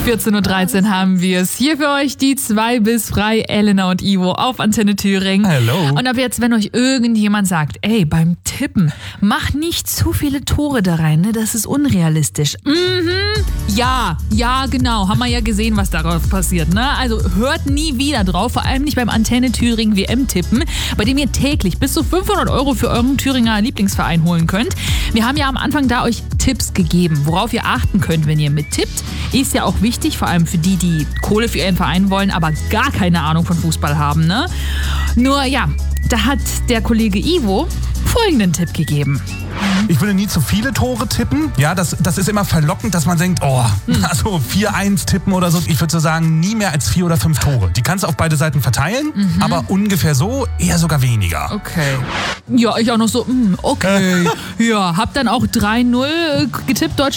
14:13 Uhr haben wir es. Hier für euch die 2 bis frei, Elena und Ivo auf Antenne Thüringen. Hallo. Und ab jetzt, wenn euch irgendjemand sagt, ey, beim Tippen, mach nicht zu viele Tore da rein, ne? Das ist unrealistisch. Ja, genau. Haben wir ja gesehen, was darauf passiert, ne? Also hört nie wieder drauf, vor allem nicht beim Antenne Thüringen WM-Tippen, bei dem ihr täglich bis zu 500 € für euren Thüringer Lieblingsverein holen könnt. Wir haben ja am Anfang da euch Tipps gegeben, worauf ihr achten könnt, wenn ihr mittippt. Ist ja auch wichtig, vor allem für die, die Kohle für ihren Verein wollen, aber gar keine Ahnung von Fußball haben, ne? Nur ja, da hat der Kollege Ivo folgenden Tipp gegeben. Ich würde nie zu viele Tore tippen. Ja, das ist immer verlockend, dass man denkt, also 4-1 tippen oder so. Ich würde so sagen, nie mehr als 4 oder 5 Tore. Die kannst du auf beide Seiten verteilen, aber ungefähr so, eher sogar weniger. Okay. Ja, ich auch noch so, okay. Ja, hab dann auch 3-0 getippt, Deutschland.